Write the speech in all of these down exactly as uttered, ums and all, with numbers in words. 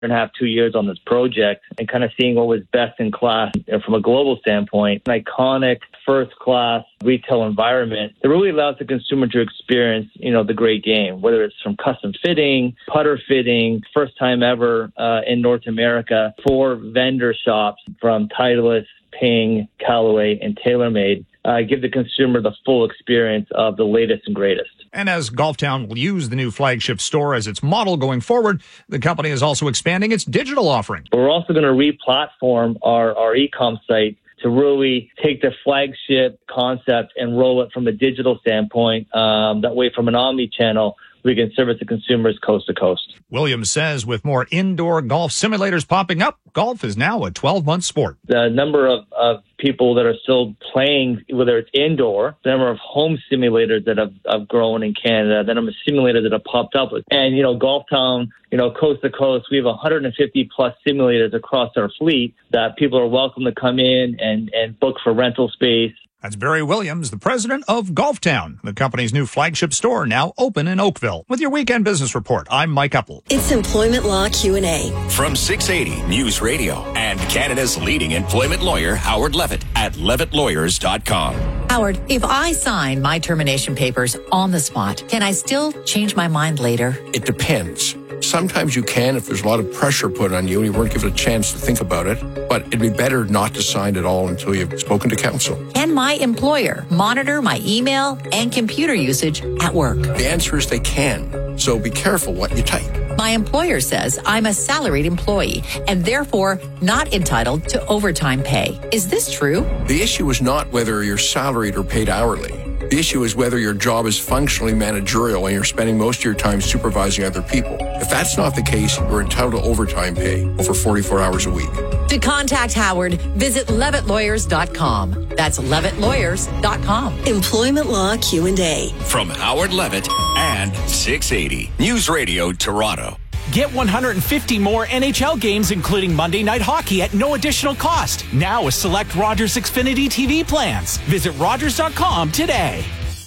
and a half, two years on this project and kind of seeing what was best in class from a global standpoint, an iconic first-class retail environment that really allows the consumer to experience, you know, the great game, whether it's from custom fitting, putter fitting, first time ever uh, in North America, four vendor shops from Titleist, Ping, Callaway, and TaylorMade. Uh, give the consumer the full experience of the latest and greatest. And as Golf Town will use the new flagship store as its model going forward, the company is also expanding its digital offering. We're also going to re-platform our, our e-com site to really take the flagship concept and roll it from a digital standpoint. Um, that way, from an omni-channel, we can service the consumers coast to coast. Williams says with more indoor golf simulators popping up, golf is now a twelve-month sport. The number of, of people that are still playing, whether it's indoor, the number of home simulators that have, have grown in Canada, the number of simulators that have popped up. And, you know, Golf Town, you know, coast to coast, we have one hundred fifty plus simulators across our fleet that people are welcome to come in and, and book for rental space. That's Barry Williams, the president of Golf Town, the company's new flagship store now open in Oakville. With your weekend business report, I'm Mike Uppel. It's Employment Law Q and A. From six eighty News Radio and Canada's leading employment lawyer, Howard Levitt at levitt lawyers dot com. Howard, if I sign my termination papers on the spot, can I still change my mind later? It depends. Sometimes you can if there's a lot of pressure put on you and you weren't given a chance to think about it. But it'd be better not to sign at all until you've spoken to counsel. Can my employer monitor my email and computer usage at work? The answer is they can. So be careful what you type. My employer says I'm a salaried employee and therefore not entitled to overtime pay. Is this true? The issue is not whether you're salaried or paid hourly. The issue is whether your job is functionally managerial and you're spending most of your time supervising other people. If that's not the case, you're entitled to overtime pay over forty-four hours a week. To contact Howard, visit levitt lawyers dot com. That's levitt lawyers dot com. Employment Law Q and A. From Howard Levitt and six eighty News Radio Toronto. Get one hundred fifty more N H L games, including Monday Night Hockey, at no additional cost. Now with select Rogers Xfinity T V plans. Visit rogers dot com today.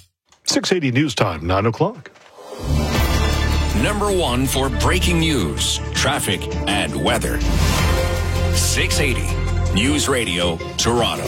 six eighty News Time, nine o'clock. Number one for breaking news, traffic, and weather. six eighty News Radio Toronto.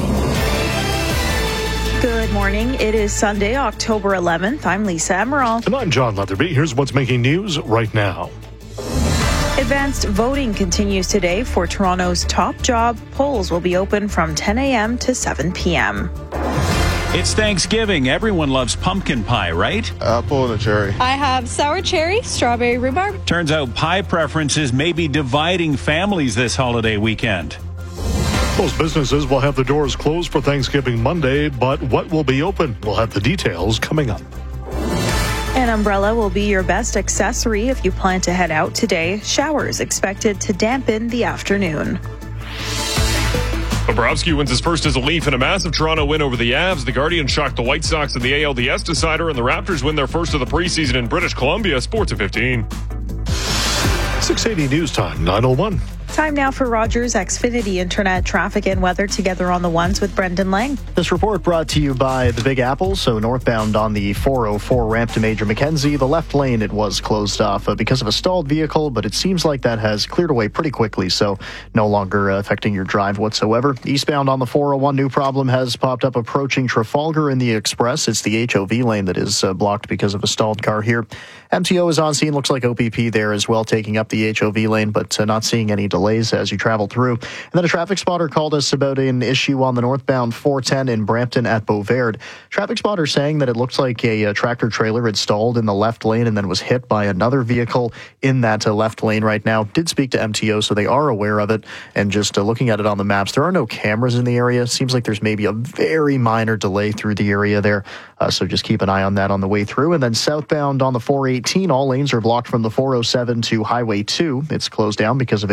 Good morning. It is Sunday, October eleventh. I'm Lisa Emerald. And I'm John Leatherby. Here's what's making news right now. Advanced voting continues today for Toronto's top job. Polls will be open from ten a.m. to seven p.m. It's Thanksgiving. Everyone loves pumpkin pie, right? Apple and a cherry. I have sour cherry, strawberry rhubarb. Turns out pie preferences may be dividing families this holiday weekend. Most businesses will have their doors closed for Thanksgiving Monday, but what will be open? We'll have the details coming up. An umbrella will be your best accessory if you plan to head out today. Showers expected to dampen the afternoon. Bobrovsky wins his first as a Leaf in a massive Toronto win over the Avs. The Guardians shocked the White Sox in the A L D S decider, and the Raptors win their first of the preseason in British Columbia. Sports at fifteen. six eighty News Time, nine oh one. Time now for Rogers Xfinity Internet traffic and weather together on the ones with Brendan Lang. This report brought to you by the Big Apple. So northbound on the four oh four ramp to Major Mackenzie, the left lane, it was closed off uh, because of a stalled vehicle, but it seems like that has cleared away pretty quickly, so no longer uh, affecting your drive whatsoever. Eastbound on the four oh one, new problem has popped up approaching Trafalgar in the Express. It's the H O V lane that is uh, blocked because of a stalled car here. M T O is on scene. Looks like O P P there as well, taking up the H O V lane, but uh, not seeing any delays as you travel through. And then a traffic spotter called us about an issue on the northbound four ten in Brampton at Beauverde. Traffic spotter saying that it looks like a, a tractor trailer had stalled in the left lane and then was hit by another vehicle in that uh, left lane right now. Did speak to M T O, so they are aware of it. And just uh, looking at it on the maps, there are no cameras in the area. Seems like there's maybe a very minor delay through the area there. Uh, so just keep an eye on that on the way through. And then southbound on the four eighteen, all lanes are blocked from the four oh seven to Highway two. It's closed down because of a crash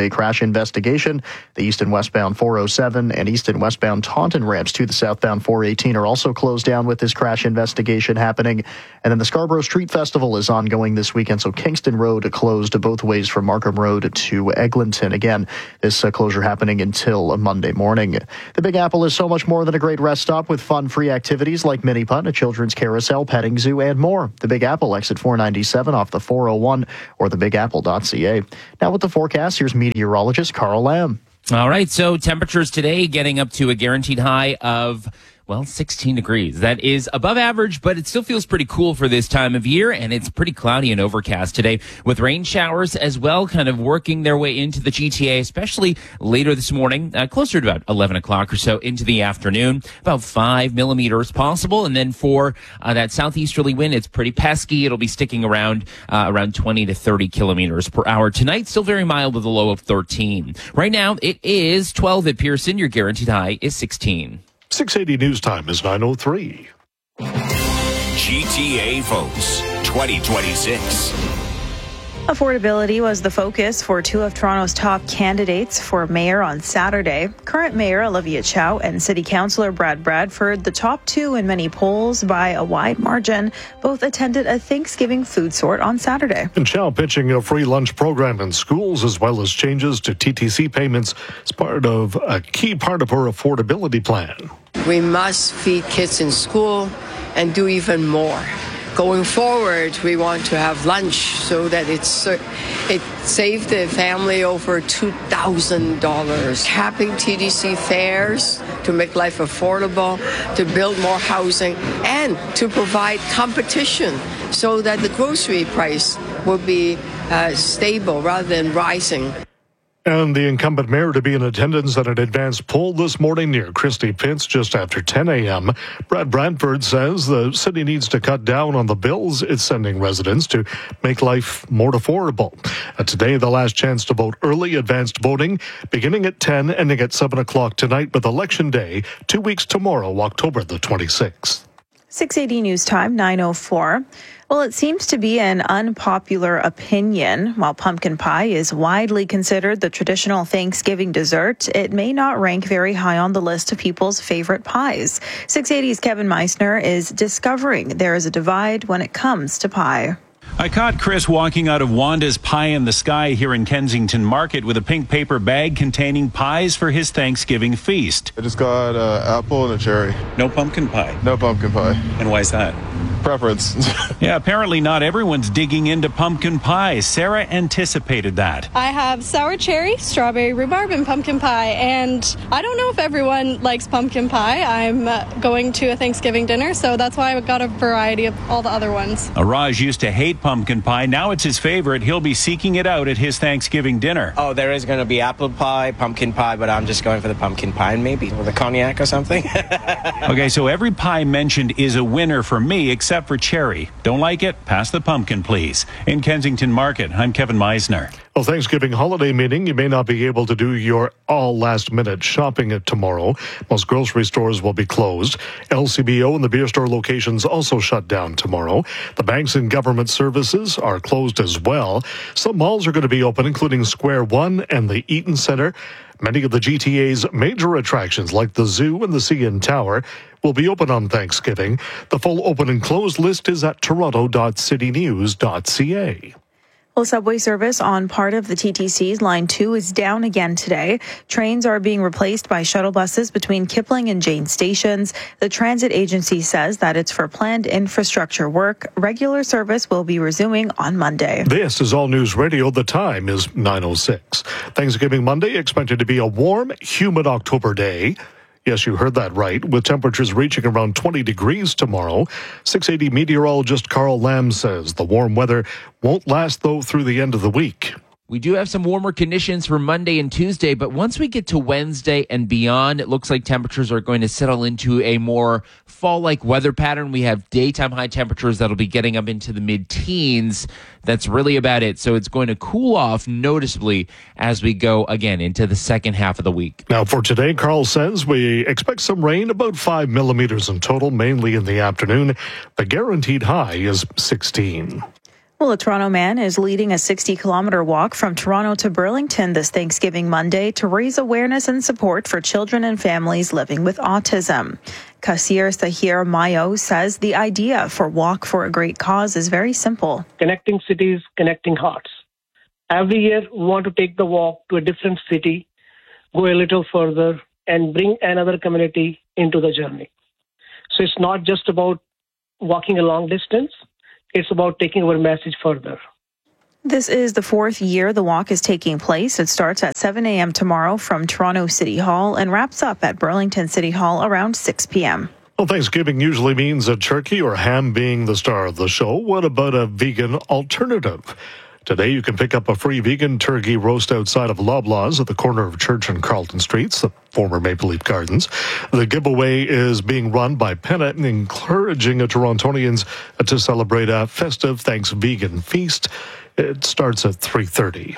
investigation. The east and westbound four oh seven and east and westbound Taunton ramps to the southbound four eighteen are also closed down with this crash investigation happening. And then the Scarborough Street Festival is ongoing this weekend, so Kingston Road closed both ways from Markham Road to Eglinton. Again, this uh, closure happening until Monday morning. The Big Apple is so much more than a great rest stop with fun free activities like mini putt, a children's carousel, petting zoo, and more. The Big Apple, exit four ninety-seven off the four oh one or the big apple dot c a. Now with the forecast, here's meteorologist Carl Lamb. All right, so temperatures today getting up to a guaranteed high of, well, sixteen degrees. That is above average, but it still feels pretty cool for this time of year, and it's pretty cloudy and overcast today with rain showers as well, kind of working their way into the G T A, especially later this morning, uh, closer to about eleven o'clock or so into the afternoon. About five millimeters possible, and then for uh, that southeasterly wind, it's pretty pesky. It'll be sticking around uh, around twenty to thirty kilometers per hour. Tonight, still very mild with a low of thirteen. Right now, it is twelve at Pearson. Your guaranteed high is sixteen. six eighty News Time is nine oh three. G T A votes twenty twenty-six. Affordability was the focus for two of Toronto's top candidates for mayor on Saturday. Current Mayor Olivia Chow and City Councillor Brad Bradford, the top two in many polls by a wide margin, both attended a Thanksgiving food sort on Saturday. And Chow pitching a free lunch program in schools as well as changes to T T C payments as part of a key part of her affordability plan. We must feed kids in school and do even more. Going forward, we want to have lunch so that it's it saved the family over two thousand dollars. Capping T D C fares to make life affordable, to build more housing, and to provide competition so that the grocery price will be uh, stable rather than rising. And the incumbent mayor to be in attendance at an advanced poll this morning near Christie Pitts just after ten a.m. Brad Bradford says the city needs to cut down on the bills it's sending residents to make life more affordable. Uh, today, the last chance to vote early advanced voting beginning at ten, ending at seven o'clock tonight with Election Day, two weeks tomorrow, October the twenty-sixth. six eighty News Time, nine oh four. Well, it seems to be an unpopular opinion. While pumpkin pie is widely considered the traditional Thanksgiving dessert, it may not rank very high on the list of people's favorite pies. six eighty's Kevin Meissner is discovering there is a divide when it comes to pie. I caught Chris walking out of Wanda's Pie in the Sky here in Kensington Market with a pink paper bag containing pies for his Thanksgiving feast. I just got an apple and a cherry. No pumpkin pie? No pumpkin pie. And why's that? Preference. Yeah, apparently not everyone's digging into pumpkin pie. Sarah anticipated that. I have sour cherry, strawberry rhubarb, and pumpkin pie. And I don't know if everyone likes pumpkin pie. I'm uh, going to a Thanksgiving dinner, so that's why I got a variety of all the other ones. Raj used to hate pumpkin pie. Now it's his favorite. He'll be seeking it out at his Thanksgiving dinner. Oh, there is going to be apple pie, pumpkin pie, but I'm just going for the pumpkin pie and maybe with a cognac or something. Okay, so every pie mentioned is a winner for me, except for cherry. Don't like it? Pass the pumpkin, please. In Kensington Market, I'm Kevin Meissner. Well, Thanksgiving holiday meeting, you may not be able to do your all last-minute shopping at tomorrow. Most grocery stores will be closed. L C B O and the beer store locations also shut down tomorrow. The banks and government services are closed as well. Some malls are going to be open, including Square One and the Eaton Centre. Many of the G T A's major attractions, like the Zoo and the C N Tower, will be open on Thanksgiving. The full open and closed list is at toronto dot city news dot c a. Well, subway service on part of the T T C's Line two is down again today. Trains are being replaced by shuttle buses between Kipling and Jane stations. The transit agency says that it's for planned infrastructure work. Regular service will be resuming on Monday. This is All News Radio. The time is nine oh six. Thanksgiving Monday expected to be a warm, humid October day. Yes, you heard that right, with temperatures reaching around twenty degrees tomorrow. six eighty meteorologist Carl Lamb says the warm weather won't last, though, through the end of the week. We do have some warmer conditions for Monday and Tuesday, but once we get to Wednesday and beyond, it looks like temperatures are going to settle into a more fall-like weather pattern. We have daytime high temperatures that'll be getting up into the mid-teens. That's really about it. So it's going to cool off noticeably as we go, again, into the second half of the week. Now, for today, Carl says we expect some rain, about five millimeters in total, mainly in the afternoon. The guaranteed high is sixteen. Well, a Toronto man is leading a sixty-kilometer walk from Toronto to Burlington this Thanksgiving Monday to raise awareness and support for children and families living with autism. Kasir Sahir Mayo says the idea for Walk for a Great Cause is very simple. Connecting cities, connecting hearts. Every year, we want to take the walk to a different city, go a little further, and bring another community into the journey. So it's not just about walking a long distance. It's about taking our message further. This is the fourth year the walk is taking place. It starts at seven a.m. tomorrow from Toronto City Hall and wraps up at Burlington City Hall around six p.m. Well, Thanksgiving usually means a turkey or ham being the star of the show. What about a vegan alternative? Today, you can pick up a free vegan turkey roast outside of Loblaws at the corner of Church and Carlton Streets, the former Maple Leaf Gardens. The giveaway is being run by Pennant, encouraging Torontonians to celebrate a festive Thanks Vegan feast. It starts at three thirty.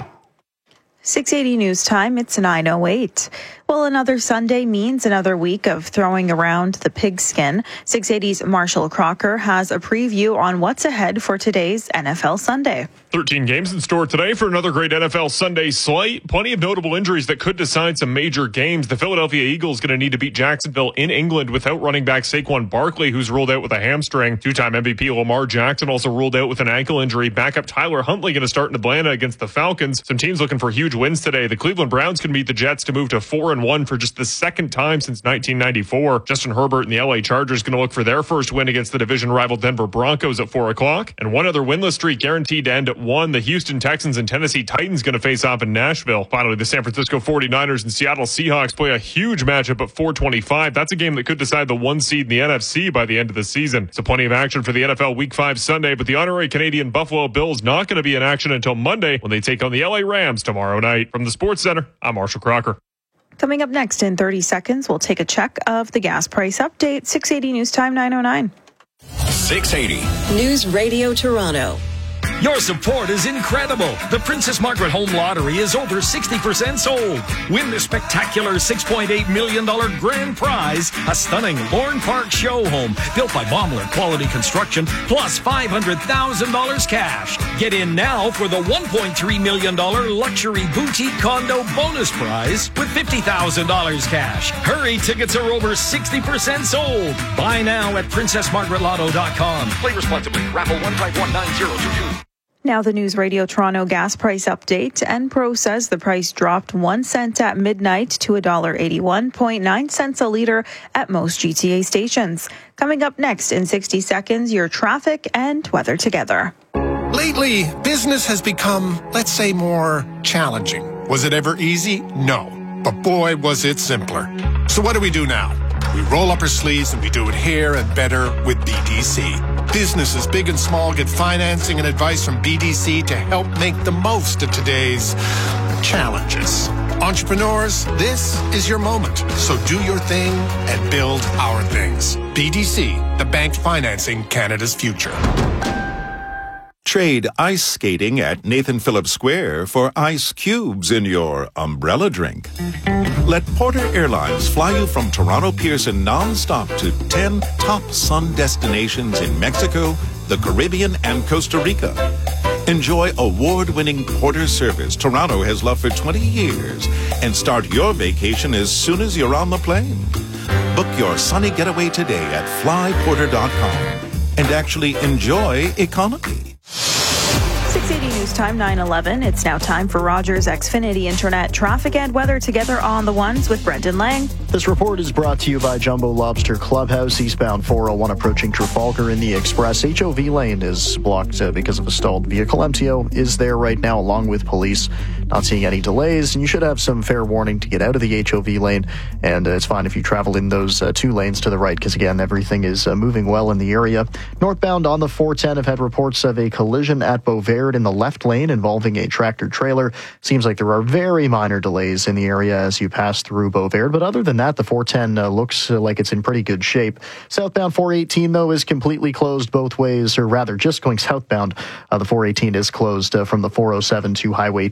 six eighty News Time, it's nine oh eight. Well, another Sunday means another week of throwing around the pigskin. six eighty's Marshall Crocker has a preview on what's ahead for today's N F L Sunday. thirteen games in store today for another great N F L Sunday slate. Plenty of notable injuries that could decide some major games. The Philadelphia Eagles going to need to beat Jacksonville in England without running back Saquon Barkley, who's ruled out with a hamstring. Two-time M V P Lamar Jackson also ruled out with an ankle injury. Backup Tyler Huntley going to start in Atlanta against the Falcons. Some teams looking for huge wins today. The Cleveland Browns can beat the Jets to move to four and one for just the second time since nineteen ninety-four. Justin Herbert and the L A Chargers going to look for their first win against the division rival Denver Broncos at four o'clock. And one other winless streak guaranteed to end at one. The Houston Texans and Tennessee Titans going to face off in Nashville. Finally, the San Francisco forty-niners and Seattle Seahawks play a huge matchup at four twenty-five. That's a game that could decide the one seed in the N F C by the end of the season. So plenty of action for the N F L Week five Sunday, but the honorary Canadian Buffalo Bills not going to be in action until Monday when they take on the L A Rams tomorrow night. From the Sports Center, I'm Marshall Crocker. Coming up next in thirty seconds, we'll take a check of the gas price update. six eighty News Time, nine oh nine. six eighty News Radio Toronto. Your support is incredible. The Princess Margaret Home Lottery is over sixty percent sold. Win the spectacular six point eight million dollars grand prize, a stunning Lorne Park show home built by Baumler Quality Construction, plus five hundred thousand dollars cash. Get in now for the one point three million dollars luxury boutique condo bonus prize with fifty thousand dollars cash. Hurry, tickets are over sixty percent sold. Buy now at princess margaret lotto dot com. Play responsibly. Raffle one five one nine zero two two. Now the News Radio Toronto gas price update. Enpro says the price dropped one cent at midnight to one dollar eighty-one point nine cents a litre at most G T A stations. Coming up next in sixty seconds, your traffic and weather together. Lately, business has become, let's say, more challenging. Was it ever easy? No. But boy, was it simpler. So what do we do now? We roll up our sleeves and we do it here and better with B D C. Businesses big and small get financing and advice from B D C to help make the most of today's challenges. Entrepreneurs, this is your moment. So do your thing and build our things. B D C, the bank financing Canada's future. Trade ice skating at Nathan Phillips Square for ice cubes in your umbrella drink. Let Porter Airlines fly you from Toronto Pearson non-stop to ten top sun destinations in Mexico, the Caribbean, and Costa Rica. Enjoy award-winning Porter service Toronto has loved for twenty years and start your vacation as soon as you're on the plane. Book your sunny getaway today at fly porter dot com and actually enjoy economy. six eighty News Time, nine eleven. It's now time for Rogers Xfinity Internet traffic and weather together on the ones with Brendan Lang. This report is brought to you by Jumbo Lobster Clubhouse, eastbound four oh one approaching Trafalgar in the Express. H O V lane is blocked uh, because of a stalled vehicle. M T O is there right now along with police. Not seeing any delays, and you should have some fair warning to get out of the H O V lane, and uh, it's fine if you travel in those uh, two lanes to the right, because again, everything is uh, moving well in the area. Northbound on the four ten have had reports of a collision at Beauvert in the left lane involving a tractor trailer. Seems like there are very minor delays in the area as you pass through Beauvert, but other than that, the four ten uh, looks uh, like it's in pretty good shape. Southbound four eighteen, though, is completely closed both ways, or rather just going southbound. Uh, the four eighteen is closed uh, from the four oh seven to Highway two, and it's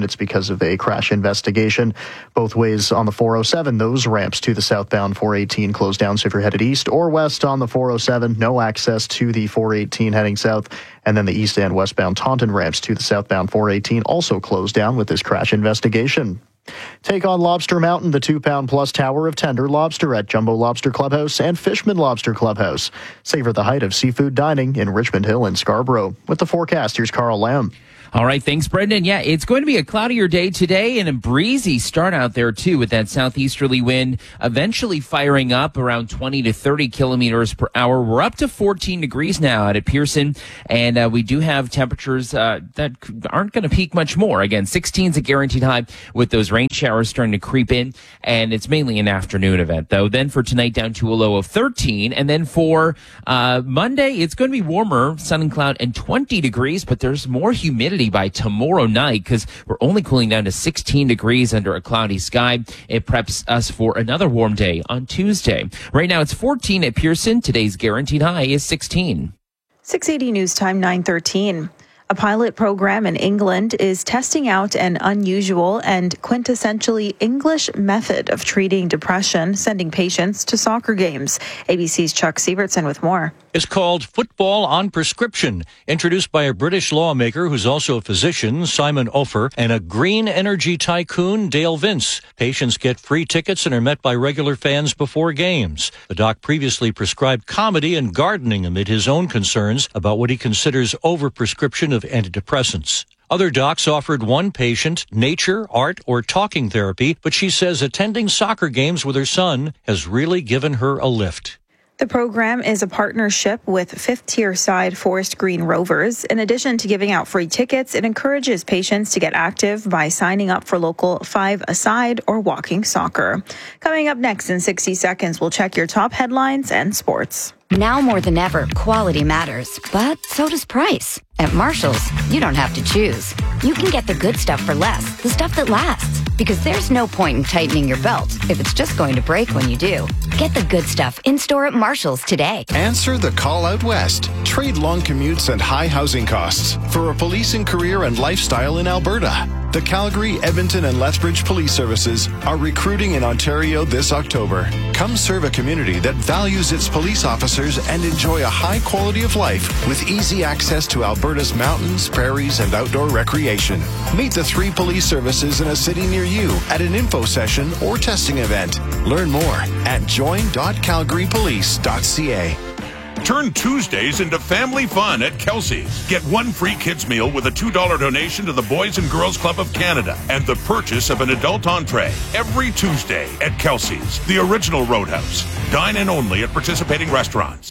It's because of a crash investigation. Both ways on the four oh seven, those ramps to the southbound four eighteen closed down. So if you're headed east or west on the four oh seven, no access to the four eighteen heading south. And then the east and westbound Taunton ramps to the southbound four eighteen also closed down with this crash investigation. Take on Lobster Mountain, the two-pound plus tower of tender lobster at Jumbo Lobster Clubhouse and Fishman Lobster Clubhouse. Savor the height of seafood dining in Richmond Hill and Scarborough. With the forecast, here's Carl Lamb. All right, thanks, Brendan. Yeah, it's going to be a cloudier day today and a breezy start out there, too, with that southeasterly wind eventually firing up around twenty to thirty kilometers per hour. We're up to fourteen degrees now out at Pearson, and uh, we do have temperatures uh, that aren't going to peak much more. Again, sixteen is a guaranteed high with those rain showers starting to creep in, and it's mainly an afternoon event, though. Then for tonight, down to a low of thirteen, and then for uh, Monday, it's going to be warmer, sun and cloud, and twenty degrees, but there's more humidity by tomorrow night because we're only cooling down to sixteen degrees under a cloudy sky. It preps us for another warm day on Tuesday. Right now it's fourteen at Pearson. Today's guaranteed high is sixteen. six eighty News Time, nine thirteen. A pilot program in England is testing out an unusual and quintessentially English method of treating depression, sending patients to soccer games. A B C's Chuck Sievertson with more. It's called Football on Prescription, introduced by a British lawmaker who's also a physician, Simon Ofer, and a green energy tycoon, Dale Vince. Patients get free tickets and are met by regular fans before games. The doc previously prescribed comedy and gardening amid his own concerns about what he considers overprescription of antidepressants. Other docs offered one patient nature, art, or talking therapy, but she says attending soccer games with her son has really given her a lift. The program is a partnership with fifth-tier side Forest Green Rovers. In addition to giving out free tickets, it encourages patients to get active by signing up for local five-a-side or walking soccer. Coming up next in sixty seconds, we'll check your top headlines and sports. Now more than ever, quality matters, but so does price. At Marshall's, you don't have to choose. You can get the good stuff for less, the stuff that lasts. Because there's no point in tightening your belt if it's just going to break when you do. Get the good stuff in-store at Marshall's today. Answer the call out west. Trade long commutes and high housing costs for a policing career and lifestyle in Alberta. The Calgary, Edmonton, and Lethbridge Police Services are recruiting in Ontario this October. Come serve a community that values its police officers and enjoy a high quality of life with easy access to Alberta's mountains, prairies, and outdoor recreation. Meet the three police services in a city near you at an info session or testing event. Learn more at join dot calgary police dot c a. Turn Tuesdays into family fun at Kelsey's. Get one free kids meal with a two dollar donation to the Boys and Girls Club of Canada and the purchase of an adult entree every Tuesday at Kelsey's, the original Roadhouse. Dine in only at participating restaurants.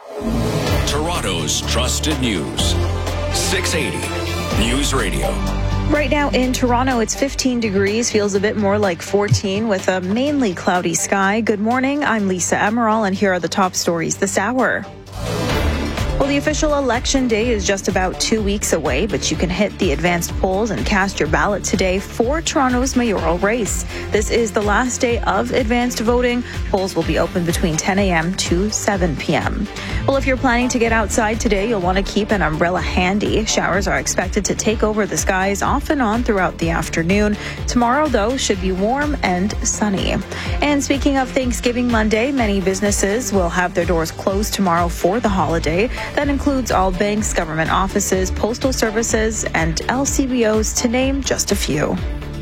Toronto's trusted news. six eighty News Radio. Right now in Toronto, it's fifteen degrees, feels a bit more like fourteen with a mainly cloudy sky. Good morning, I'm Lisa Emerald, and here are the top stories this hour. Well, the official election day is just about two weeks away, but you can hit the advanced polls and cast your ballot today for Toronto's mayoral race. This is the last day of advanced voting. Polls will be open between ten a.m. to seven p.m. Well, if you're planning to get outside today, you'll want to keep an umbrella handy. Showers are expected to take over the skies off and on throughout the afternoon. Tomorrow, though, should be warm and sunny. And speaking of Thanksgiving Monday, many businesses will have their doors closed tomorrow for the holiday. That includes all banks, government offices, postal services, and L C B Os, to name just a few.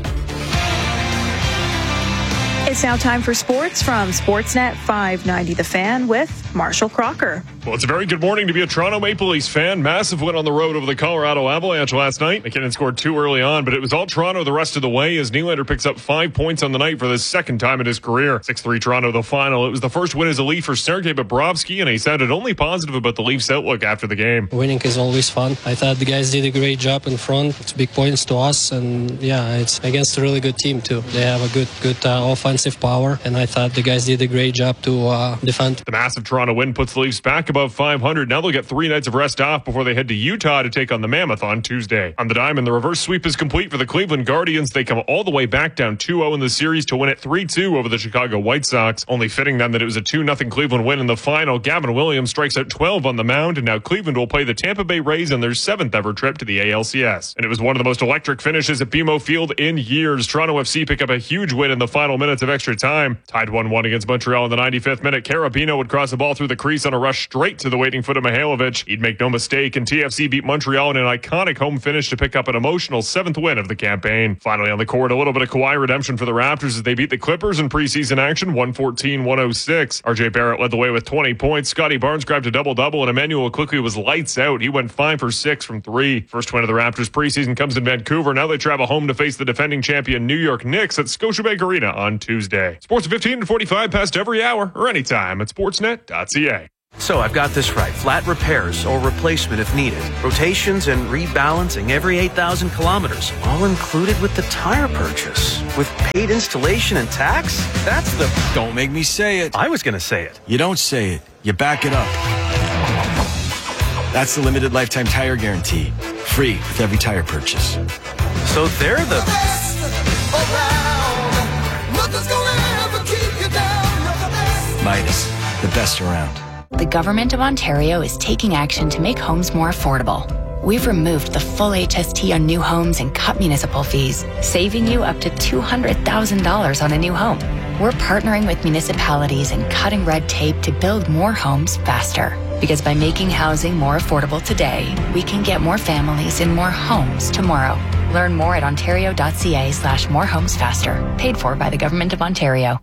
It's now time for sports from Sportsnet five ninety The Fan with Marshall Crocker. Well, it's a very good morning to be a Toronto Maple Leafs fan. Massive win on the road over the Colorado Avalanche last night. McKinnon scored two early on, but it was all Toronto the rest of the way as Nylander picks up five points on the night for the second time in his career. six three Toronto the final. It was the first win as a Leaf for Sergei Bobrovsky, and he sounded only positive about the Leafs' outlook after the game. Winning is always fun. I thought the guys did a great job in front. It's big points to us, and yeah, it's against a really good team too. They have a good, good uh, offensive power, and I thought the guys did a great job to uh, defend. The massive Toronto win puts the Leafs back above five hundred. Now they'll get three nights of rest off before they head to Utah to take on the Mammoth on Tuesday. On the diamond, the reverse sweep is complete for the Cleveland Guardians. They come all the way back down two oh in the series to win it three two over the Chicago White Sox. Only fitting then that it was a two nothing Cleveland win in the final. Gavin Williams strikes out twelve on the mound, and now Cleveland will play the Tampa Bay Rays on their seventh ever trip to the A L C S. And it was one of the most electric finishes at B M O Field in years. Toronto F C pick up a huge win in the final minutes of extra time. Tied one one against Montreal in the ninety-fifth minute. Carabino would cross the ball through the crease on a rush straight to the waiting foot of Mihailovic. He'd make no mistake, and T F C beat Montreal in an iconic home finish to pick up an emotional seventh win of the campaign. Finally on the court, a little bit of Kawhi redemption for the Raptors as they beat the Clippers in preseason action, one fourteen one oh six. R J Barrett led the way with twenty points. Scotty Barnes grabbed a double-double, and Emmanuel quickly was lights out. He went five for six from three. First win of the Raptors preseason comes in Vancouver. Now they travel home to face the defending champion New York Knicks at Scotiabank Arena on Tuesday. Sports fifteen to forty-five past every hour or anytime at sportsnet dot c a. So I've got this right. Flat repairs or replacement if needed. Rotations and rebalancing every eight thousand kilometers. All included with the tire purchase. With paid installation and tax? That's the... Don't make me say it. I was going to say it. You don't say it. You back it up. That's the limited lifetime tire guarantee. Free with every tire purchase. So they're the... the best around. Nothing's gonna ever keep you down. Midas, the best around. The Government of Ontario is taking action to make homes more affordable. We've removed the full H S T on new homes and cut municipal fees, saving you up to two hundred thousand dollars on a new home. We're partnering with municipalities and cutting red tape to build more homes faster. Because by making housing more affordable today, we can get more families in more homes tomorrow. Learn more at ontario.ca slash more homes faster. Paid for by the Government of Ontario.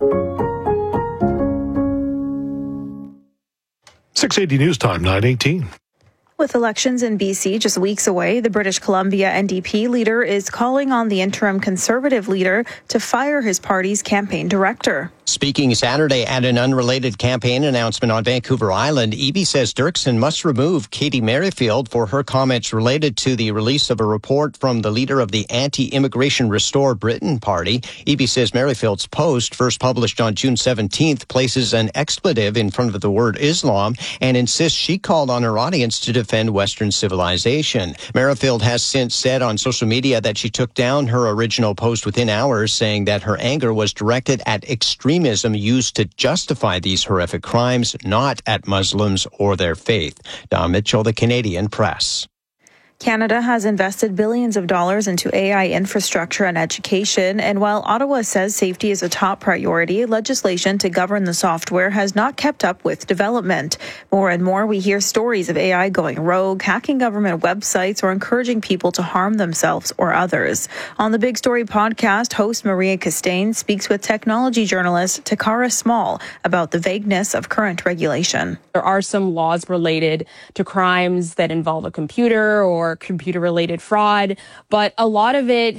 six eighty News Time, nine eighteen. With elections in B C just weeks away, the British Columbia N D P leader is calling on the interim Conservative leader to fire his party's campaign director. Speaking Saturday at an unrelated campaign announcement on Vancouver Island, Eby says Dirksen must remove Katie Merrifield for her comments related to the release of a report from the leader of the anti-immigration Restore Britain party. Eby says Merrifield's post, first published on June seventeenth, places an expletive in front of the word Islam and insists she called on her audience to defend Western civilization. Merrifield has since said on social media that she took down her original post within hours, saying that her anger was directed at extreme used to justify these horrific crimes, not at Muslims or their faith. Don Mitchell, The Canadian Press. Canada has invested billions of dollars into A I infrastructure and education, and while Ottawa says safety is a top priority, legislation to govern the software has not kept up with development. More and more, we hear stories of A I going rogue, hacking government websites, or encouraging people to harm themselves or others. On the Big Story podcast, host Maria Costain speaks with technology journalist Takara Small about the vagueness of current regulation. There are some laws related to crimes that involve a computer or computer-related fraud, but a lot of it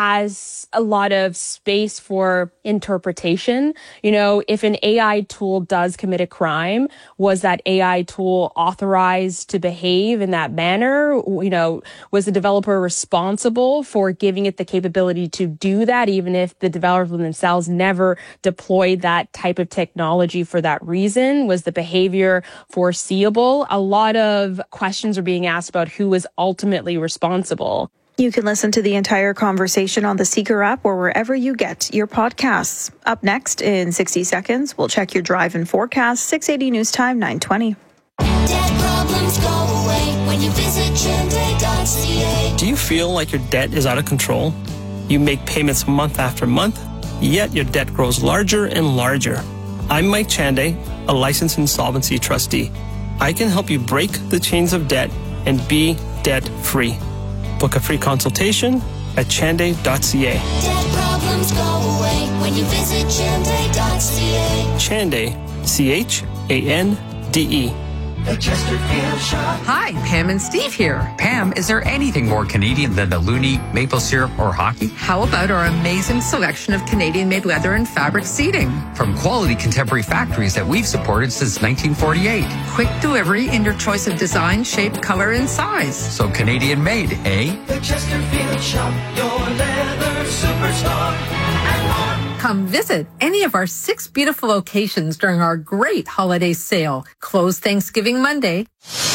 has a lot of space for interpretation. You know, if an A I tool does commit a crime, was that A I tool authorized to behave in that manner? You know, was the developer responsible for giving it the capability to do that, even if the developer themselves never deployed that type of technology for that reason? Was the behavior foreseeable? A lot of questions are being asked about who was ultimately responsible. You can listen to the entire conversation on the Seeker app or wherever you get your podcasts. Up next in sixty seconds, we'll check your drive and forecast. six eighty News Time, nine twenty. Debt problems go away when you visit Chande dot c a. Do you feel like your debt is out of control? You make payments month after month, yet your debt grows larger and larger. I'm Mike Chande, a licensed insolvency trustee. I can help you break the chains of debt and be debt-free. Book a free consultation at Chande dot c a. Debt problems go away when you visit Chande dot c a. Chande, C H A N D E. The Chesterfield Shop. Hi, Pam and Steve here. Pam, is there anything more Canadian than the loonie, maple syrup, or hockey? How about our amazing selection of Canadian-made leather and fabric seating? From quality contemporary factories that we've supported since nineteen forty-eight. Quick delivery in your choice of design, shape, color, and size. So Canadian-made, eh? The Chesterfield Shop, your leather superstar, and more. Come visit any of our six beautiful locations during our great holiday sale. Closed Thanksgiving Monday.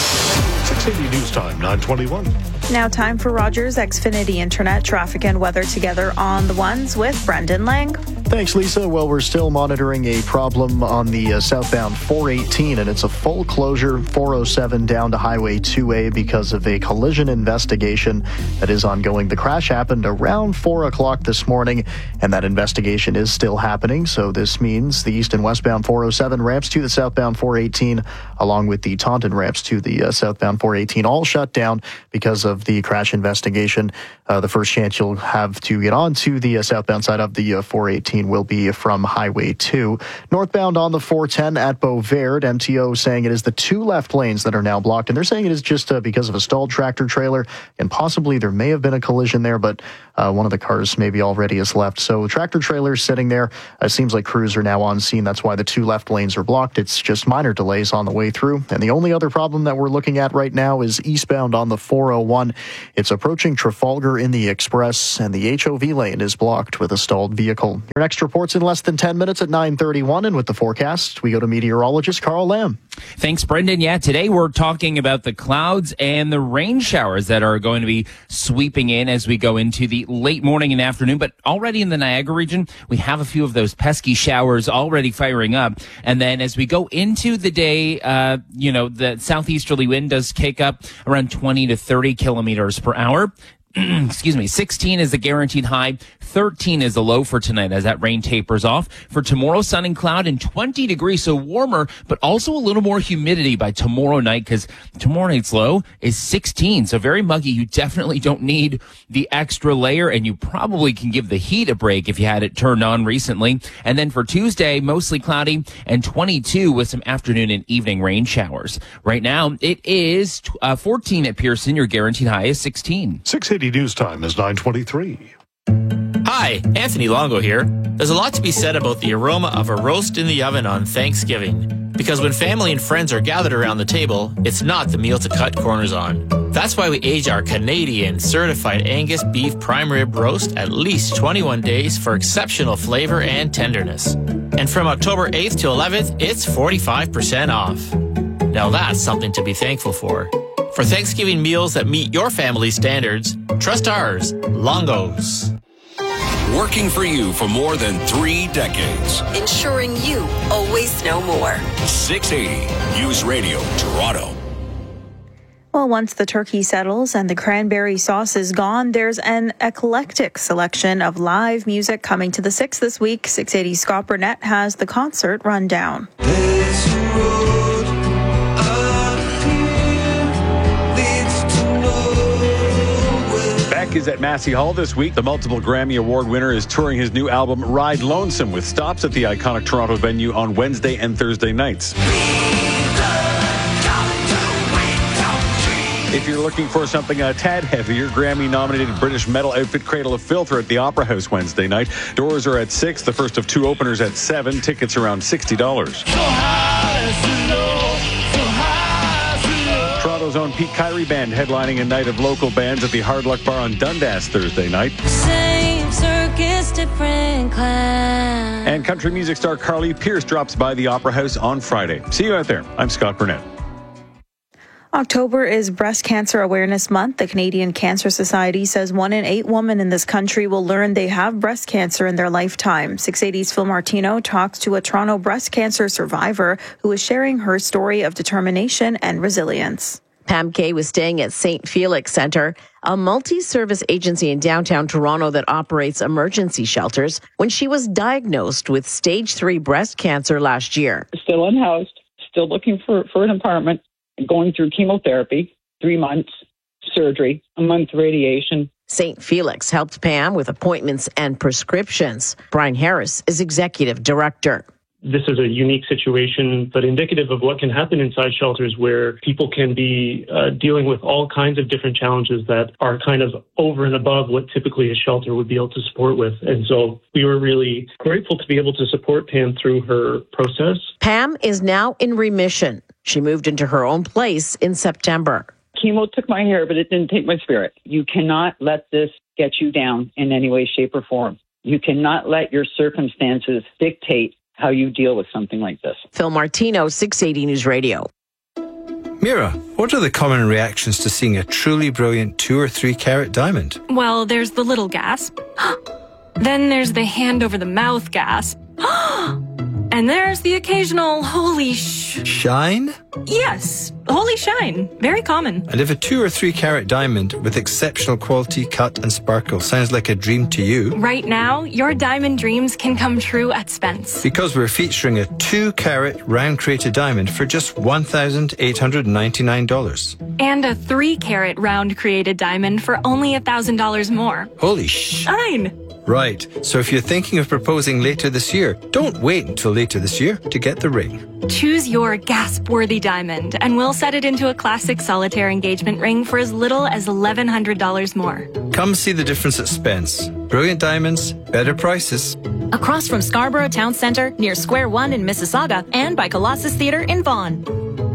six eighty News Time, nine twenty-one. Now time for Rogers Xfinity Internet traffic and weather together on the ones with Brendan Lang. Thanks, Lisa. Well, we're still monitoring a problem on the uh, southbound four eighteen, and it's a full closure, four oh seven down to Highway two A because of a collision investigation that is ongoing. The crash happened around four o'clock this morning, and that investigation is still happening. So this means the east and westbound four oh seven ramps to the southbound four eighteen, along with the Taunton ramps to the uh, southbound four eighteen, all shut down because of the crash investigation. Uh, the first chance you'll have to get onto the uh, southbound side of the uh, four eighteen will be from Highway two. Northbound on the four ten at Beauvert, M T O saying it is the two left lanes that are now blocked, and they're saying it is just uh, because of a stalled tractor trailer, and possibly there may have been a collision there, but uh, one of the cars maybe already has left. So tractor trailers sitting there. It seems like crews are now on scene. That's why the two left lanes are blocked. It's just minor delays on the way through. And the only other problem that we're looking at right now is eastbound on the four oh one. It's approaching Trafalgar in the Express, and the H O V lane is blocked with a stalled vehicle. Your next report's in less than ten minutes at nine thirty-one, and with the forecast, we go to meteorologist Carl Lamb. Thanks, Brendan. Yeah, today we're talking about the clouds and the rain showers that are going to be sweeping in as we go into the late morning and afternoon. But already in the Niagara region, we have a few of those pesky showers already firing up. And then as we go into the day, uh, you know, the southeasterly wind does kick up around twenty to thirty kilometers per hour. Excuse me, sixteen is the guaranteed high, thirteen is the low for tonight as that rain tapers off. For tomorrow, sun and cloud and twenty degrees, so warmer, but also a little more humidity by tomorrow night, because tomorrow night's low is sixteen, so very muggy. You definitely don't need the extra layer, and you probably can give the heat a break if you had it turned on recently. And then for Tuesday, mostly cloudy and twenty-two with some afternoon and evening rain showers. Right now, it is uh, fourteen at Pearson. Your guaranteed high is sixteen. six eighty News Time is nine twenty-three. Hi, Anthony Longo here. There's a lot to be said about the aroma of a roast in the oven on Thanksgiving. Because when family and friends are gathered around the table, it's not the meal to cut corners on. That's why we age our Canadian certified Angus beef prime rib roast at least twenty-one days for exceptional flavor and tenderness. And from October eighth to eleventh, it's forty-five percent off. Now that's something to be thankful for. For Thanksgiving meals that meet your family's standards, trust ours, Longo's. Working for you for more than three decades. Ensuring you always know more. six eighty News Radio, Toronto. Well, once the turkey settles and the cranberry sauce is gone, there's an eclectic selection of live music coming to the Six this week. six eighty Scott Burnett has the concert rundown. Is at Massey Hall this week. The multiple Grammy Award winner is touring his new album Ride Lonesome, with stops at the iconic Toronto venue on Wednesday and Thursday nights. If you're looking for something a tad heavier, Grammy-nominated British metal outfit Cradle of Filth are at the Opera House Wednesday night. Doors are at six, the first of two openers at seven. Tickets around sixty dollars. Toronto's own Pete Kyrie Band headlining a night of local bands at the Hard Luck Bar on Dundas Thursday night. Same circus, different class. And country music star Carly Pearce drops by the Opera House on Friday. See you out there. I'm Scott Burnett. October is Breast Cancer Awareness Month. The Canadian Cancer Society says one in eight women in this country will learn they have breast cancer in their lifetime. six eighty's Phil Martino talks to a Toronto breast cancer survivor who is sharing her story of determination and resilience. Pam Kay was staying at Saint Felix Centre, a multi-service agency in downtown Toronto that operates emergency shelters, when she was diagnosed with stage three breast cancer last year. Still unhoused, still looking for, for an apartment, going through chemotherapy, three months, surgery, a month radiation. Saint Felix helped Pam with appointments and prescriptions. Brian Harris is executive director. This is a unique situation, but indicative of what can happen inside shelters, where people can be uh, dealing with all kinds of different challenges that are kind of over and above what typically a shelter would be able to support with. And so we were really grateful to be able to support Pam through her process. Pam is now in remission. She moved into her own place in September. Chemo took my hair, but it didn't take my spirit. You cannot let this get you down in any way, shape, or form. You cannot let your circumstances dictate how you deal with something like this. Phil Martino, six eighty News Radio. Mira, what are the common reactions to seeing a truly brilliant two or three carat diamond? Well, there's the little gasp. Then there's the hand over the mouth gasp. And there's the occasional holy sh... Shine? Yes, holy shine. Very common. And if a two or three carat diamond with exceptional quality, cut and sparkle sounds like a dream to you... Right now, your diamond dreams can come true at Spence. Because we're featuring a two carat round created diamond for just one thousand eight hundred ninety-nine dollars. And a three carat round created diamond for only one thousand dollars more. Holy sh... Shine! Right, so if you're thinking of proposing later this year, don't wait until later this year to get the ring. Choose your gasp-worthy diamond, and we'll set it into a classic solitaire engagement ring for as little as eleven hundred dollars more. Come see the difference at Spence. Brilliant diamonds, better prices. Across from Scarborough Town Centre, near Square One in Mississauga, and by Colossus Theatre in Vaughan.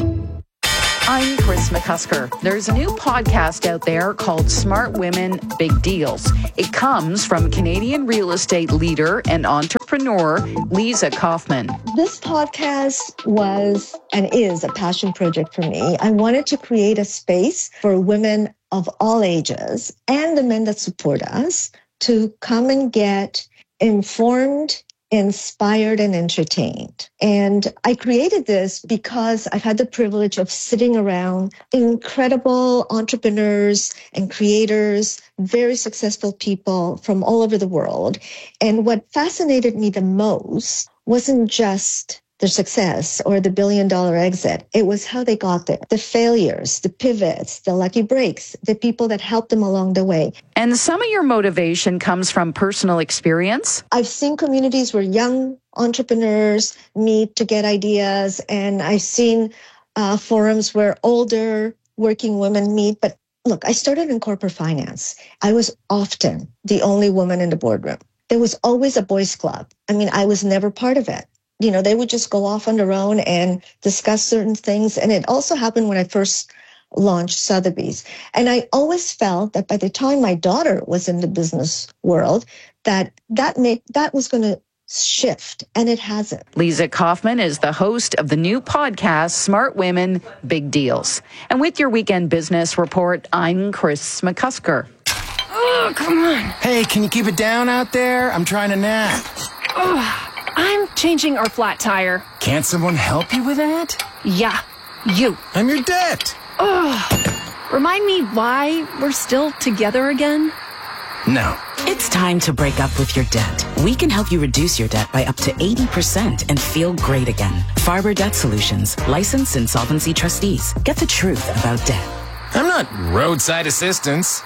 I'm Chris McCusker. There's a new podcast out there called Smart Women, Big Deals. It comes from Canadian real estate leader and entrepreneur Lisa Kaufman. This podcast was and is a passion project for me. I wanted to create a space for women of all ages and the men that support us to come and get informed, inspired, and entertained. And I created this because I've had the privilege of sitting around incredible entrepreneurs and creators, very successful people from all over the world. And what fascinated me the most wasn't just their success or the billion dollar exit. It was how they got there. The failures, the pivots, the lucky breaks, the people that helped them along the way. And some of your motivation comes from personal experience? I've seen communities where young entrepreneurs meet to get ideas, and I've seen uh, forums where older working women meet. But look, I started in corporate finance. I was often the only woman in the boardroom. There was always a boys' club. I mean, I was never part of it. You know, they would just go off on their own and discuss certain things. And it also happened when I first launched Sotheby's. And I always felt that by the time my daughter was in the business world, that that made, that was going to shift, and it hasn't. Lisa Kaufman is the host of the new podcast, Smart Women, Big Deals. And with your weekend business report, I'm Chris McCusker. Oh, come on. Hey, can you keep it down out there? I'm trying to nap. Oh. I'm changing our flat tire. Can't someone help you with that? Yeah, you. I'm your debt. Ugh. Remind me why we're still together again? No. It's time to break up with your debt. We can help you reduce your debt by up to eighty percent and feel great again. Farber Debt Solutions, licensed insolvency trustees. Get the truth about debt. I'm not roadside assistance.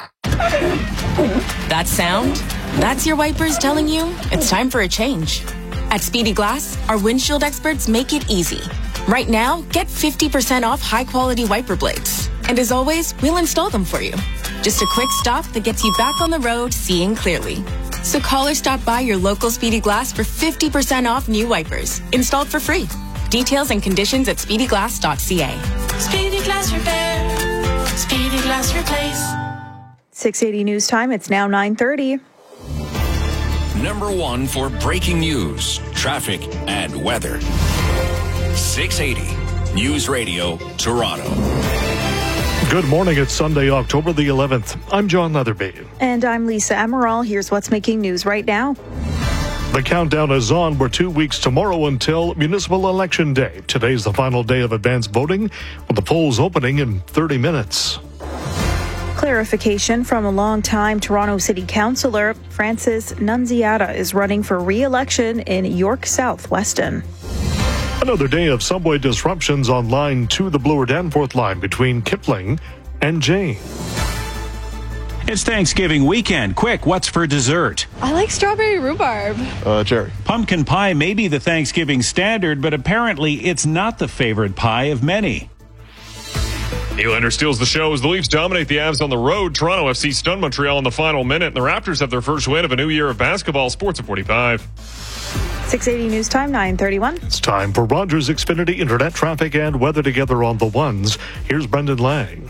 That sound? That's your wipers telling you it's time for a change. At Speedy Glass, our windshield experts make it easy. Right now, get fifty percent off high-quality wiper blades. And as always, we'll install them for you. Just a quick stop that gets you back on the road seeing clearly. So call or stop by your local Speedy Glass for fifty percent off new wipers, installed for free. Details and conditions at speedy glass dot c a. Speedy Glass Repair. Speedy Glass Replace. six eighty News Time. It's now nine thirty. Number one for breaking news, traffic, and weather. six eighty News Radio, Toronto. Good morning. It's Sunday, October the eleventh. I'm John Leatherby. And I'm Lisa Emerald. Here's what's making news right now. The countdown is on. We're two weeks tomorrow until Municipal Election Day. Today's the final day of advanced voting, with the polls opening in thirty minutes. Clarification from a longtime Toronto City Councillor. Francis Nunziata is running for re-election in York South Weston. Another day of subway disruptions on line two, the Bloor Danforth line between Kipling and Jane. It's Thanksgiving weekend. Quick, what's for dessert? I like strawberry rhubarb. Uh, cherry. Pumpkin pie may be the Thanksgiving standard, but apparently it's not the favorite pie of many. Nylander steals the show as the Leafs dominate the Avs on the road. Toronto F C stun Montreal in the final minute, and the Raptors have their first win of a new year of basketball. Sports at forty-five. six eighty News Time, nine thirty-one. It's time for Rogers Xfinity Internet traffic and weather together on the ones. Here's Brendan Lang.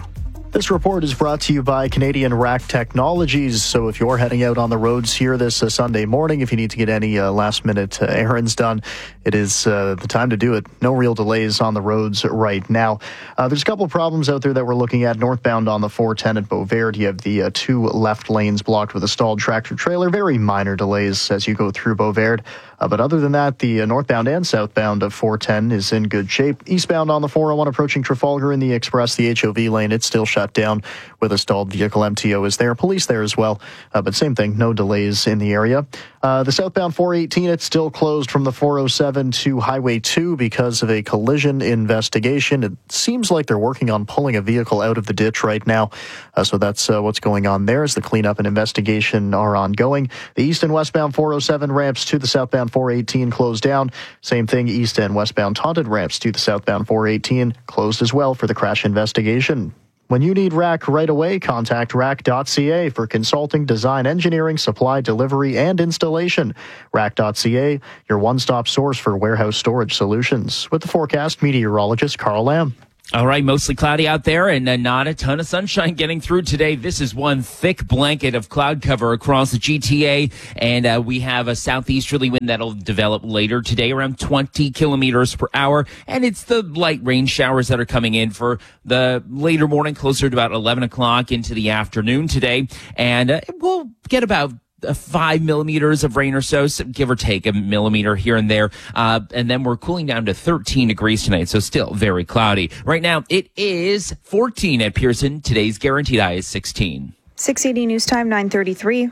This report is brought to you by Canadian Rack Technologies. So if you're heading out on the roads here this uh, Sunday morning, if you need to get any uh, last-minute uh, errands done, it is uh, the time to do it. No real delays on the roads right now. Uh, there's a couple of problems out there that we're looking at. Northbound on the four ten at Beauvert, you have the uh, two left lanes blocked with a stalled tractor-trailer. Very minor delays as you go through Beauvert. Uh, but other than that, the uh, northbound and southbound of four ten is in good shape. Eastbound on the four oh one approaching Trafalgar in the Express, the H O V lane, it's still shut down with a stalled vehicle. M T O is there. Police there as well. Uh, but same thing, no delays in the area. Uh, the southbound four eighteen, it's still closed from the four oh seven to Highway two because of a collision investigation. It seems like they're working on pulling a vehicle out of the ditch right now. Uh, so that's uh, what's going on there as the cleanup and investigation are ongoing. The east and westbound four oh seven ramps to the southbound four eighteen closed down. Same thing, east and westbound Taunton ramps to the southbound four eighteen closed as well for the crash investigation. When you need Rack right away, contact rack dot c a for consulting, design, engineering, supply, delivery, and installation. rack dot c a, your one-stop source for warehouse storage solutions. With the forecast, meteorologist Carl Lamb. All right, mostly cloudy out there and uh, not a ton of sunshine getting through today. This is one thick blanket of cloud cover across the G T A, and uh, we have a southeasterly wind that'll develop later today around twenty kilometers per hour, and it's the light rain showers that are coming in for the later morning, closer to about eleven o'clock into the afternoon today, and uh, we'll get about Uh, five millimeters of rain or so, so, give or take a millimeter here and there. Uh, and then we're cooling down to thirteen degrees tonight, so still very cloudy. Right now, it is fourteen at Pearson. Today's guaranteed high is sixteen. six eighty News Time, nine thirty-three.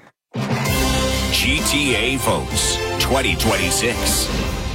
G T A votes twenty twenty-six.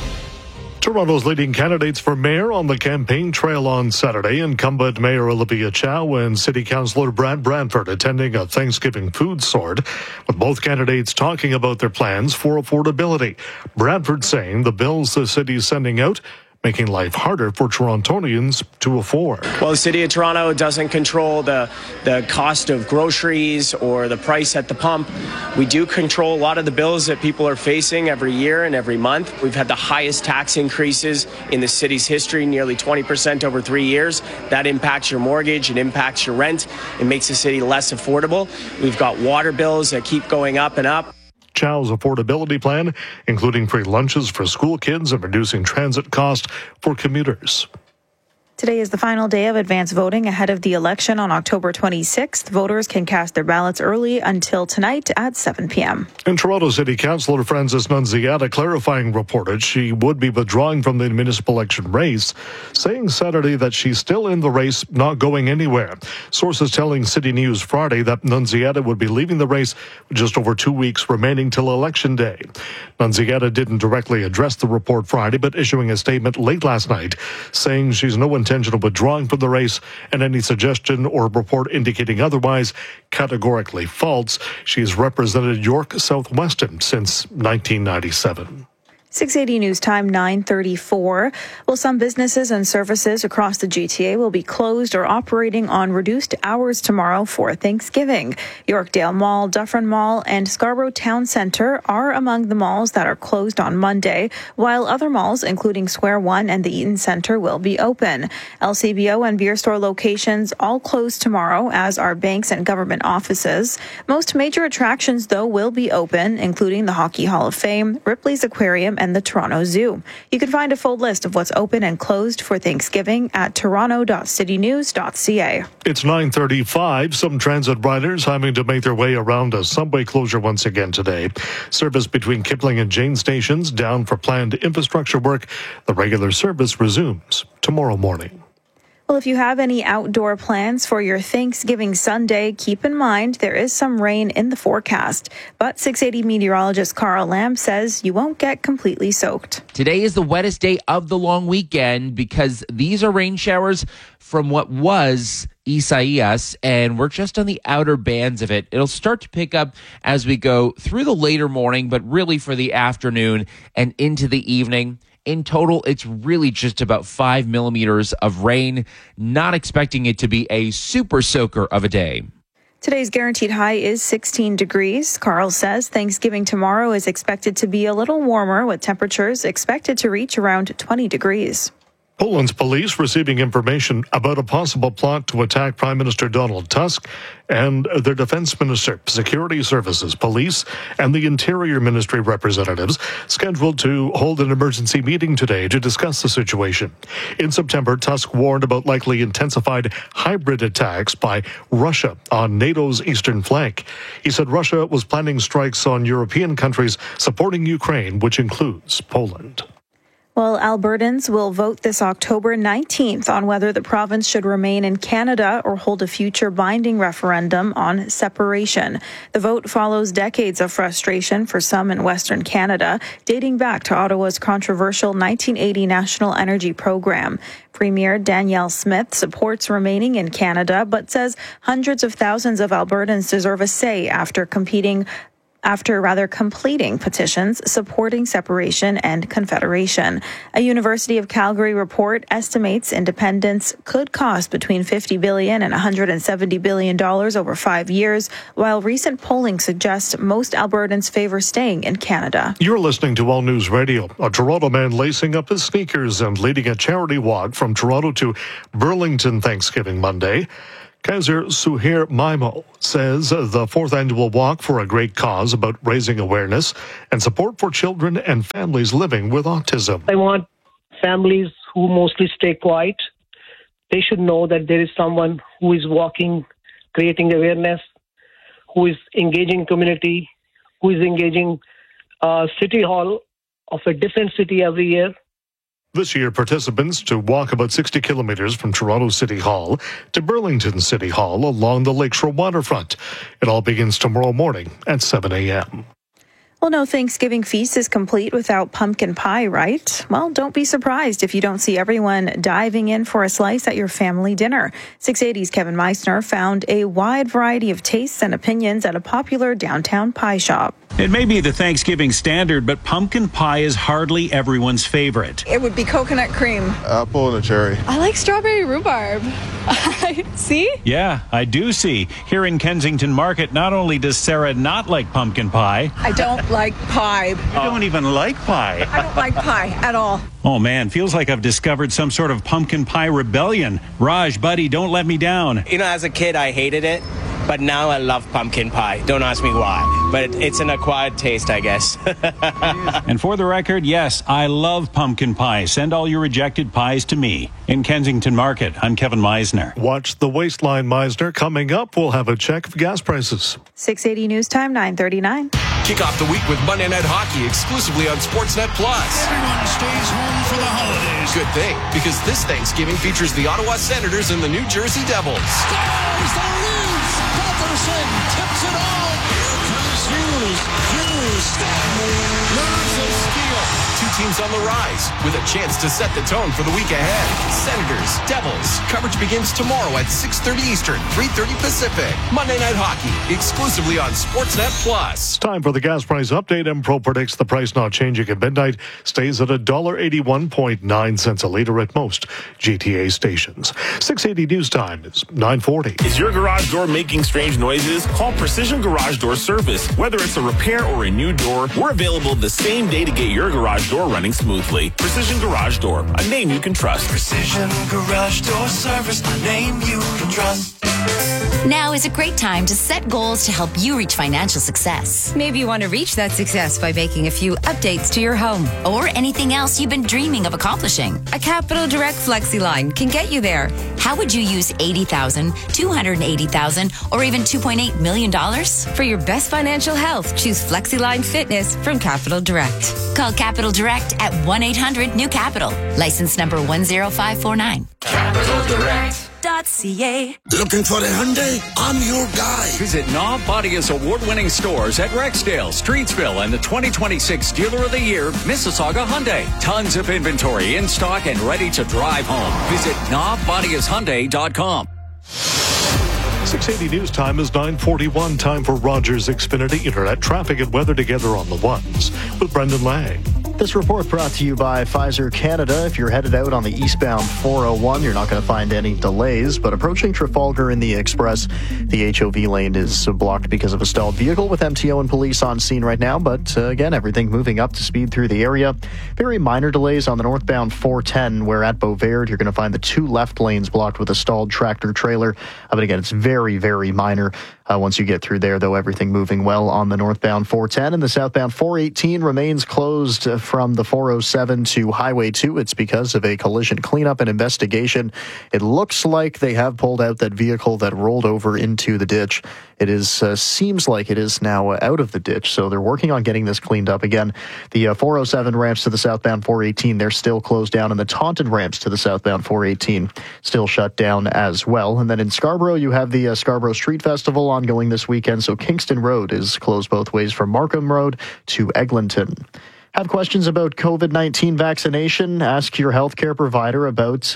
Toronto's leading candidates for mayor on the campaign trail on Saturday. Incumbent Mayor Olivia Chow and City Councillor Brad Bradford attending a Thanksgiving food sort, with both candidates talking about their plans for affordability. Bradford saying the bills the city is sending out making life harder for Torontonians to afford. Well, the City of Toronto doesn't control the, the cost of groceries or the price at the pump. We do control a lot of the bills that people are facing every year and every month. We've had the highest tax increases in the city's history, nearly twenty percent over three years. That impacts your mortgage, it impacts your rent, it makes the city less affordable. We've got water bills that keep going up and up. Chow's affordability plan, including free lunches for school kids and reducing transit costs for commuters. Today is the final day of advance voting ahead of the election on October twenty-sixth. Voters can cast their ballots early until tonight at seven p.m. And Toronto City Councillor Frances Nunziata clarifying reported she would be withdrawing from the municipal election race, saying Saturday that she's still in the race, not going anywhere. Sources telling City News Friday that Nunziata would be leaving the race with just over two weeks remaining till Election Day. Nunziata didn't directly address the report Friday, but issuing a statement late last night saying she's no intention of withdrawing from the race, and any suggestion or report indicating otherwise categorically false. She's represented York Southwestern since nineteen ninety-seven. six eighty News Time, nine thirty-four. Well, some businesses and services across the G T A will be closed or operating on reduced hours tomorrow for Thanksgiving. Yorkdale Mall, Dufferin Mall, and Scarborough Town Centre are among the malls that are closed on Monday, while other malls, including Square One and the Eaton Centre, will be open. L C B O and beer store locations all closed tomorrow, as are banks and government offices. Most major attractions, though, will be open, including the Hockey Hall of Fame, Ripley's Aquarium, and the Toronto Zoo. You can find a full list of what's open and closed for Thanksgiving at toronto dot city news dot c a. It's nine thirty-five. Some transit riders having to make their way around a subway closure once again today. Service between Kipling and Jane stations down for planned infrastructure work. The regular service resumes tomorrow morning. Well, if you have any outdoor plans for your Thanksgiving Sunday, keep in mind there is some rain in the forecast. But six eighty meteorologist Carl Lamb says you won't get completely soaked. Today is the wettest day of the long weekend because these are rain showers from what was Isaias, and we're just on the outer bands of it. It'll start to pick up as we go through the later morning, but really for the afternoon and into the evening. In total, it's really just about five millimeters of rain. Not expecting it to be a super soaker of a day. Today's guaranteed high is sixteen degrees. Carl says Thanksgiving tomorrow is expected to be a little warmer, with temperatures expected to reach around twenty degrees. Poland's police receiving information about a possible plot to attack Prime Minister Donald Tusk and their defense minister, security services, police, and the Interior Ministry representatives scheduled to hold an emergency meeting today to discuss the situation. In September, Tusk warned about likely intensified hybrid attacks by Russia on NATO's eastern flank. He said Russia was planning strikes on European countries supporting Ukraine, which includes Poland. Well, Albertans will vote this October nineteenth on whether the province should remain in Canada or hold a future binding referendum on separation. The vote follows decades of frustration for some in Western Canada, dating back to Ottawa's controversial nineteen eighty National Energy Program. Premier Danielle Smith supports remaining in Canada, but says hundreds of thousands of Albertans deserve a say after competing after rather completing petitions supporting separation and confederation. A University of Calgary report estimates independence could cost between fifty billion dollars and one hundred seventy billion dollars over five years, while recent polling suggests most Albertans favor staying in Canada. You're listening to All News Radio. A Toronto man lacing up his sneakers and leading a charity walk from Toronto to Burlington Thanksgiving Monday. Kaiser Suhair Maimo says the fourth annual walk for a great cause about raising awareness and support for children and families living with autism. I want families who mostly stay quiet. They should know that there is someone who is walking, creating awareness, who is engaging community, who is engaging uh, City Hall of a different city every year. This year, participants to walk about sixty kilometers from Toronto City Hall to Burlington City Hall along the Lakeshore waterfront. It all begins tomorrow morning at seven a.m. Well, no Thanksgiving feast is complete without pumpkin pie, right? Well, don't be surprised if you don't see everyone diving in for a slice at your family dinner. six eighty's Kevin Meissner found a wide variety of tastes and opinions at a popular downtown pie shop. It may be the Thanksgiving standard, but pumpkin pie is hardly everyone's favorite. It would be coconut cream. Apple and a cherry. I like strawberry rhubarb. See? Yeah, I do see. Here in Kensington Market, not only does Sarah not like pumpkin pie. I don't like pie. You don't even like pie. I don't like pie at all. Oh man, feels like I've discovered some sort of pumpkin pie rebellion. Raj, buddy, don't let me down. You know, as a kid, I hated it. But now I love pumpkin pie. Don't ask me why. But it's an acquired taste, I guess. And for the record, yes, I love pumpkin pie. Send all your rejected pies to me. In Kensington Market, I'm Kevin Meissner. Watch the Waistline Meissner. Coming up, we'll have a check of gas prices. six eighty News Time, nine thirty-nine. Kick off the week with Monday Night Hockey exclusively on Sportsnet Plus. Everyone stays home for the holidays. Good thing, because this Thanksgiving features the Ottawa Senators and the New Jersey Devils. Stars, the Leafs! Pettersson tips it on. Here comes Hughes. Hughes. Nerves of steel. Two teams on the rise with a chance to set the tone for the week ahead. Senators, Devils. Coverage begins tomorrow at six thirty Eastern, three thirty Pacific. Monday Night Hockey exclusively on Sportsnet Plus. It's time for the gas price update. Empro predicts the price not changing at midnight stays at one dollar eighty-one point nine cents a liter at most G T A stations. six eighty News Time is nine forty. Is your garage door making strange noises? Call Precision Garage Door Service. Whether it's a repair or a new door, we're available the same day to get your garage door running smoothly. Precision Garage Door, a name you can trust. Precision Garage Door Service, a name you can trust. Now is a great time to set goals to help you reach financial success. Maybe you want to reach that success by making a few updates to your home. Or anything else you've been dreaming of accomplishing. A Capital Direct Flexi line can get you there. How would you use eighty thousand dollars, two hundred eighty thousand dollars, or even two point eight million dollars? For your best financial health, choose FlexiLine Fitness from Capital Direct. Call Capital Direct at one eight hundred new capital. License number one zero five four nine. Capital Direct. .ca. Looking for the Hyundai? I'm your guy. Visit Knob Bodia's award-winning stores at Rexdale, Streetsville, and the twenty twenty-six Dealer of the Year, Mississauga Hyundai. Tons of inventory in stock and ready to drive home. Visit knob bodias hyundai dot com. six eighty News Time is nine forty-one. Time for Rogers Xfinity Internet traffic and weather together on the ones with Brendan Lang. This report brought to you by Pfizer Canada. If you're headed out on the eastbound four oh one, you're not going to find any delays, but approaching Trafalgar in the Express, the H O V lane is blocked because of a stalled vehicle with M T O and police on scene right now, but uh, again, everything moving up to speed through the area. Very minor delays on the northbound four ten, where at Beauvert, you're going to find the two left lanes blocked with a stalled tractor trailer. Uh, but again, it's very, very minor. Uh, once you get through there, though, everything moving well on the northbound four ten, and the southbound four eighteen remains closed uh, from the four oh seven to Highway two. It's because of a collision cleanup and investigation. It looks like they have pulled out that vehicle that rolled over into the ditch. It is uh, seems like it is now uh, out of the ditch, so they're working on getting this cleaned up. Again, the uh, four oh seven ramps to the southbound four eighteen, they're still closed down, and the Taunton ramps to the southbound four eighteen still shut down as well. And then in Scarborough, you have the uh, Scarborough Street Festival ongoing this weekend, so Kingston Road is closed both ways from Markham Road to Eglinton. Have questions about COVID nineteen vaccination? Ask your healthcare provider about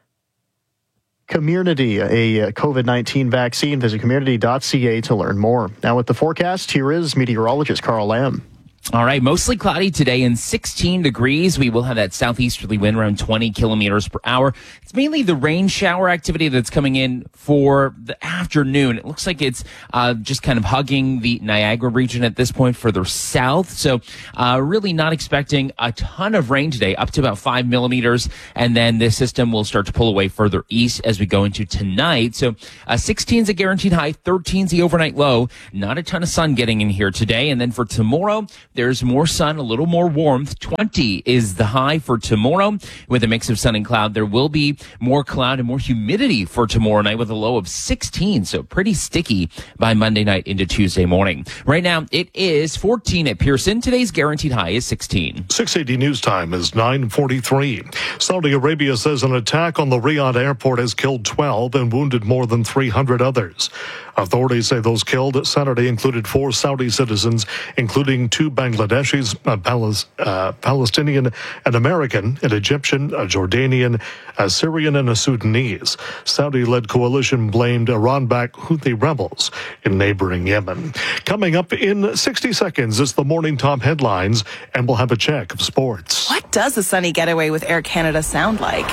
Community, a COVID nineteen vaccine. Visit community dot c a to learn more. Now with the forecast, here is meteorologist Carl Lamb. All right, mostly cloudy today and sixteen degrees. We will have that southeasterly wind around twenty kilometers per hour. It's mainly the rain shower activity that's coming in for the afternoon. It looks like it's uh, just kind of hugging the Niagara region at this point further south. So uh, really not expecting a ton of rain today, up to about five millimeters. And then this system will start to pull away further east as we go into tonight. So uh, sixteen is a guaranteed high, thirteen is the overnight low. Not a ton of sun getting in here today. And then for tomorrow, there's more sun, a little more warmth. twenty is the high for tomorrow with a mix of sun and cloud. There will be more cloud and more humidity for tomorrow night with a low of sixteen. So pretty sticky by Monday night into Tuesday morning. Right now, it is fourteen at Pearson. Today's guaranteed high is sixteen. six eighty news time is nine forty-three. Saudi Arabia says an attack on the Riyadh airport has killed twelve and wounded more than three hundred others. Authorities say those killed Saturday included four Saudi citizens, including two Bangladeshis, a Palis- uh, Palestinian, an American, an Egyptian, a Jordanian, a Syrian, and a Sudanese. Saudi-led coalition blamed Iran-backed Houthi rebels in neighboring Yemen. Coming up in sixty seconds, it's the morning top headlines, and we'll have a check of sports. What does a sunny getaway with Air Canada sound like?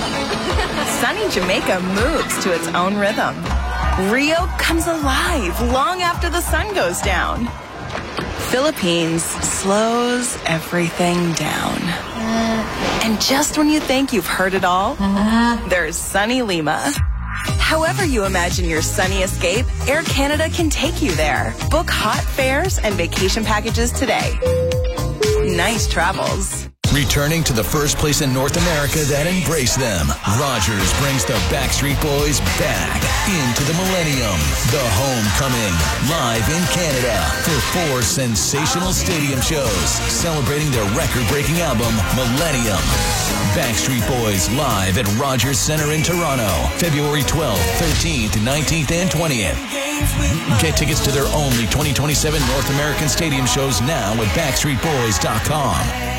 Sunny Jamaica moves to its own rhythm. Rio comes alive long after the sun goes down. Philippines slows everything down. And just when you think you've heard it all, there's sunny Lima. However you imagine your sunny escape, Air Canada can take you there. Book hot fares and vacation packages today. Nice travels. Returning to the first place in North America that embraced them, Rogers brings the Backstreet Boys back into the Millennium. The Homecoming, live in Canada for four sensational stadium shows celebrating their record-breaking album, Millennium. Backstreet Boys live at Rogers Centre in Toronto, February twelfth, thirteenth, nineteenth, and twentieth. Get tickets to their only twenty twenty-seven North American stadium shows now at backstreet boys dot com.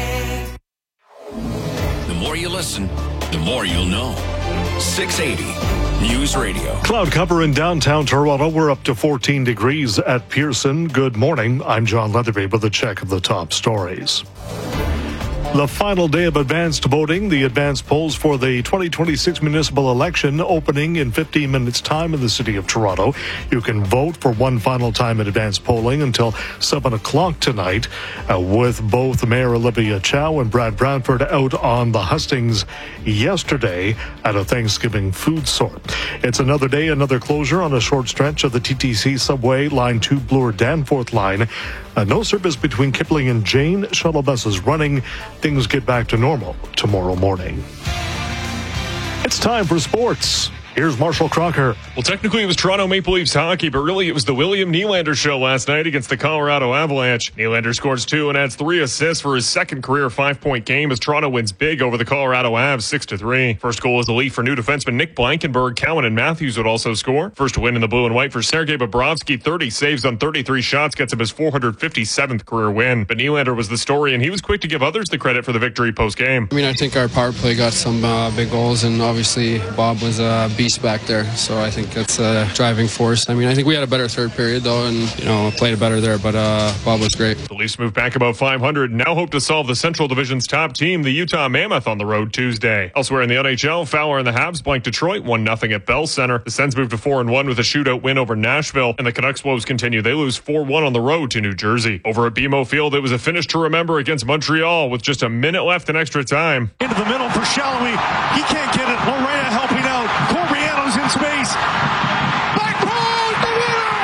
The more you listen, the more you'll know. six eighty News Radio. Cloud cover in downtown Toronto. We're up to fourteen degrees at Pearson. Good morning. I'm John Leatherby with a check of the top stories. The final day of advanced voting, the advanced polls for the twenty twenty-six municipal election opening in fifteen minutes time in the city of Toronto. You can vote for one final time in advanced polling until seven o'clock tonight, uh, with both Mayor Olivia Chow and Brad Bradford out on the hustings yesterday at a Thanksgiving food sort. It's another day, another closure on a short stretch of the T T C subway, Line two Bloor Danforth line. Uh, no service between Kipling and Jane. Shuttle buses running. Things get back to normal tomorrow morning. It's time for sports. Here's Marshall Crocker. Well, technically it was Toronto Maple Leafs hockey, but really it was the William Nylander show last night against the Colorado Avalanche. Nylander scores two and adds three assists for his second career five-point game as Toronto wins big over the Colorado Avs six to three. First goal is the lead for new defenseman Nick Blankenberg. Cowan and Matthews would also score. First win in the blue and white for Sergei Bobrovsky. thirty saves on thirty-three shots gets him his four hundred fifty-seventh career win. But Nylander was the story, and he was quick to give others the credit for the victory post-game. I mean, I think our power play got some uh, big goals, and obviously Bob was a uh, beast back there. So I think that's a driving force. I mean, I think we had a better third period, though, and, you know, played better there. But uh, Bob was great. The Leafs move back about five hundred and now hope to solve the Central Division's top team, the Utah Mammoth, on the road Tuesday. Elsewhere in the N H L, Fowler and the Habs blank Detroit one nothing at Bell Center. The Sens move to four and one with a shootout win over Nashville, and the Canucks woes continue. They lose four one on the road to New Jersey. Over at B M O Field, it was a finish to remember against Montreal with just a minute left in extra time. Into the middle for Shallowy. He can't get it. Lorena helping out. Corbiano's in space. Back post, the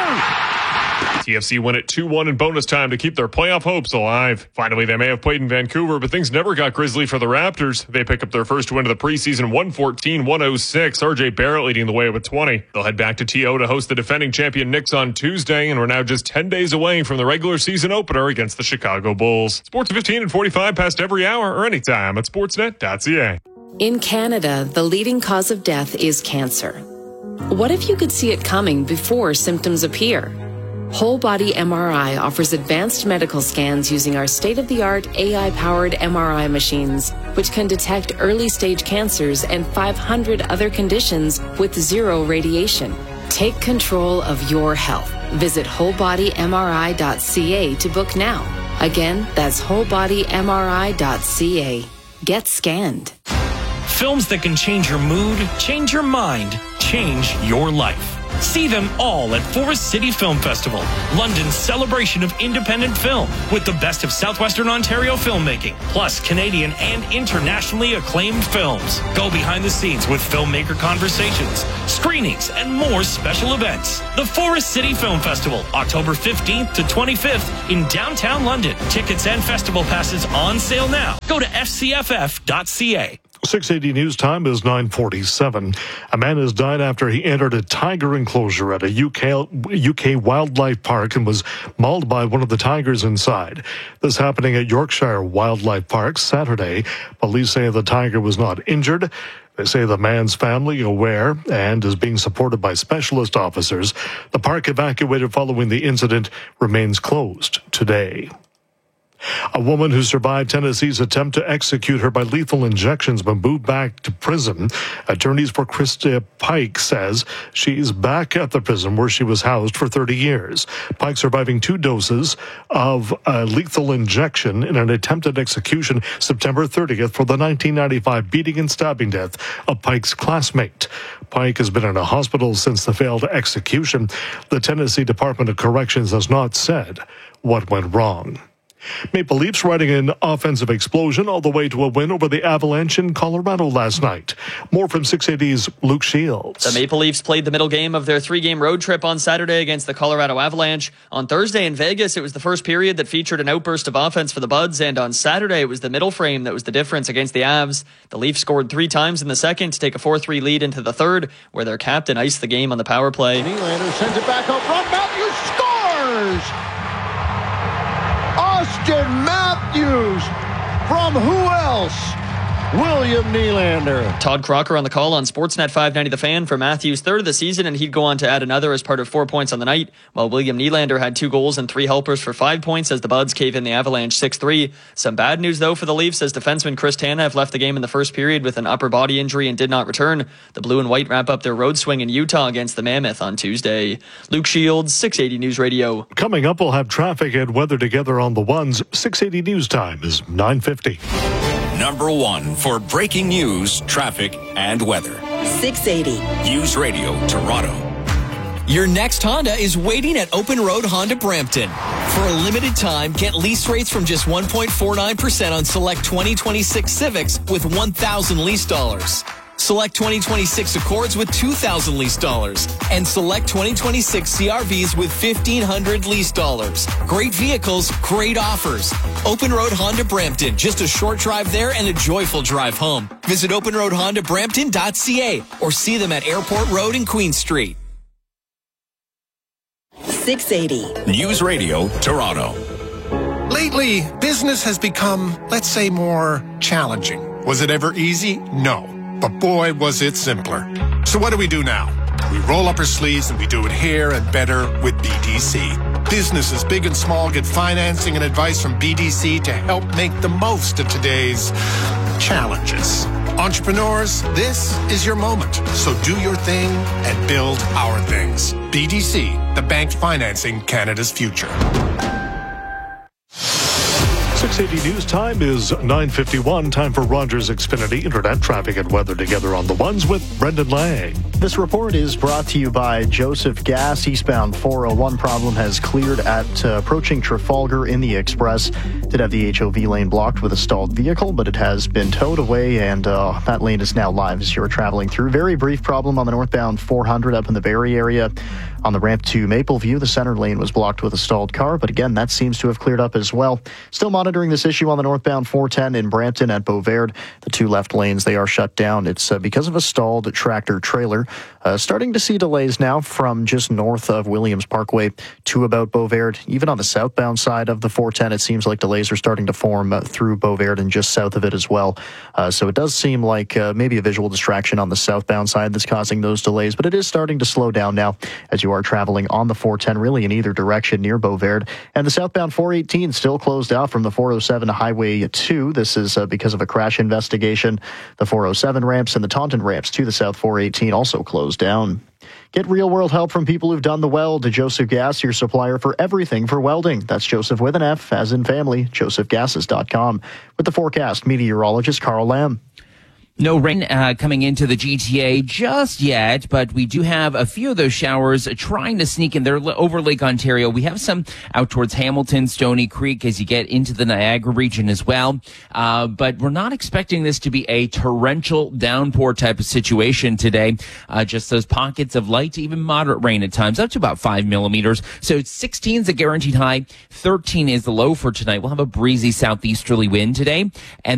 winner! T F C win it two one in bonus time to keep their playoff hopes alive. Finally, they may have played in Vancouver, but things never got grisly for the Raptors. They pick up their first win of the preseason, one fourteen one oh six. R J Barrett leading the way with twenty. They'll head back to T O to host the defending champion Knicks on Tuesday, and we're now just ten days away from the regular season opener against the Chicago Bulls. Sports fifteen and forty-five past every hour or anytime at sportsnet dot c a. In Canada, the leading cause of death is cancer. What if you could see it coming before symptoms appear? Whole Body M R I offers advanced medical scans using our state-of-the-art A I-powered M R I machines, which can detect early-stage cancers and five hundred other conditions with zero radiation. Take control of your health. Visit whole body m r i dot c a to book now. Again, that's whole body m r i dot c a. Get scanned. Films that can change your mood, change your mind, change your life. See them all at Forest City Film Festival, London's celebration of independent film, with the best of Southwestern Ontario filmmaking, plus Canadian and internationally acclaimed films. Go behind the scenes with filmmaker conversations, screenings, and more special events. The Forest City Film Festival, October fifteenth to twenty-fifth in downtown London. Tickets and festival passes on sale now. Go to f c f f dot c a. six eighty News Time is nine forty-seven. A man has died after he entered a tiger enclosure at a U K, U K wildlife park and was mauled by one of the tigers inside. This happening at Yorkshire Wildlife Park Saturday. Police say the tiger was not injured. They say the man's family aware and is being supported by specialist officers. The park evacuated following the incident remains closed today. A woman who survived Tennessee's attempt to execute her by lethal injections but moved back to prison. Attorneys for Krista Pike says she's back at the prison where she was housed for thirty years. Pike surviving two doses of a lethal injection in an attempted execution September thirtieth for the nineteen ninety-five beating and stabbing death of Pike's classmate. Pike has been in a hospital since the failed execution. The Tennessee Department of Corrections has not said what went wrong. Maple Leafs riding an offensive explosion all the way to a win over the Avalanche in Colorado last night. More from six eighty's Luke Shields. The Maple Leafs played the middle game of their three-game road trip on Saturday against the Colorado Avalanche. On Thursday in Vegas, it was the first period that featured an outburst of offense for the Buds, and on Saturday, it was the middle frame that was the difference against the Avs. The Leafs scored three times in the second to take a four three lead into the third, where their captain iced the game on the power play. Nylander sends it back up front. Matthews scores! Austin Matthews from who else? William Nylander. Todd Crocker on the call on Sportsnet five ninety The Fan for Matthews' third of the season, and he'd go on to add another as part of four points on the night, while William Nylander had two goals and three helpers for five points as the Buds cave in the Avalanche six three. Some bad news, though, for the Leafs, as defenseman Chris Tanev left the game in the first period with an upper body injury and did not return. The Blue and White wrap up their road swing in Utah against the Mammoth on Tuesday. Luke Shields, six eighty News Radio. Coming up, we'll have traffic and weather together on the ones. six eighty News Time is nine fifty. Number one for breaking news, traffic, and weather. six eighty News Radio, Toronto. Your next Honda is waiting at Open Road Honda Brampton. For a limited time, get lease rates from just one point four nine percent on select twenty twenty-six Civics with one thousand lease dollars. Select twenty twenty-six Accords with two thousand lease dollars. And select twenty twenty-six C R Vs with fifteen hundred lease dollars. Great vehicles, great offers. Open Road Honda Brampton. Just a short drive there and a joyful drive home. Visit open road honda brampton dot c a or see them at Airport Road and Queen Street. six eighty News Radio, Toronto. Lately, business has become, let's say, more challenging. Was it ever easy? No. But boy, was it simpler. So what do we do now? We roll up our sleeves and we do it here and better with B D C. Businesses big and small get financing and advice from B D C to help make the most of today's challenges. Entrepreneurs, this is your moment. So do your thing and build our things. B D C, the bank financing Canada's future. six eighty News Time is nine fifty-one. Time for Rogers Xfinity Internet traffic and weather together on the ones with Brendan Lang. This report is brought to you by Joseph Gas. Eastbound four oh one problem has cleared at uh, approaching Trafalgar in the Express. Did have the H O V lane blocked with a stalled vehicle, but it has been towed away, and uh, that lane is now live as you're traveling through. Very brief problem on the northbound four hundred up in the Barrie area. On the ramp to Mapleview, the center lane was blocked with a stalled car, but again, that seems to have cleared up as well. Still monitoring this issue on the northbound four ten in Brampton at Beauvert. The two left lanes, they are shut down. It's uh, because of a stalled tractor trailer. Uh, starting to see delays now from just north of Williams Parkway to about Beauvert. Even on the southbound side of the four ten, it seems like delays are starting to form uh, through Beauvert and just south of it as well. Uh, so it does seem like uh, maybe a visual distraction on the southbound side that's causing those delays, but it is starting to slow down now as you are traveling on the four ten, really in either direction near Beauvert. And the southbound four eighteen still closed out from the four oh seven to Highway two. This is uh, because of a crash investigation. The four oh seven ramps and the Taunton ramps to the south four eighteen also closed down. Get real-world help from people who've done the weld. To Joseph Gas, your supplier for everything for welding. That's Joseph with an F, as in family, joseph gases dot com. With the forecast, meteorologist Carl Lamb. No rain uh, coming into the G T A just yet, but we do have a few of those showers trying to sneak in there over Lake Ontario. We have some out towards Hamilton, Stony Creek as you get into the Niagara region as well. Uh, but we're not expecting this to be a torrential downpour type of situation today. Uh, just those pockets of light to even moderate rain at times, up to about five millimeters. So sixteen is a guaranteed high. thirteen is the low for tonight. We'll have a breezy southeasterly wind today. And